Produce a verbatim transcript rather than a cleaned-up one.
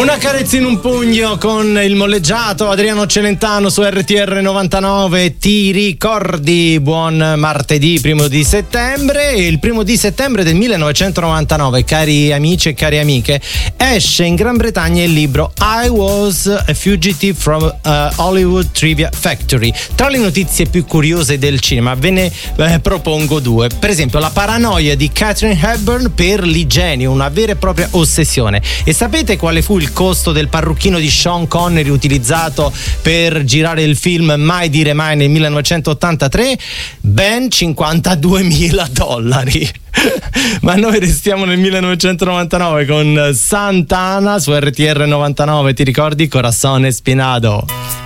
Una carezza in un pugno con il molleggiato Adriano Celentano su R T R novantanove. Ti ricordi? Buon martedì primo di settembre. Il primo di settembre del millenovecentonovantanove, cari amici e cari amiche, esce in Gran Bretagna il libro I Was a Fugitive from uh, Hollywood Trivia Factory. Tra le notizie più curiose del cinema ve ne eh, propongo due. Per esempio, la paranoia di Katharine Hepburn per l'igiene, una vera e propria ossessione. E sapete quale fu il costo del parrucchino di Sean Connery utilizzato per girare il film Mai dire mai nel millenovecentottantatré? Ben cinquantaduemila dollari. Ma noi restiamo nel millenovecentonovantanove con Santana su R T R novantanove. Ti ricordi? Corazón Espinado.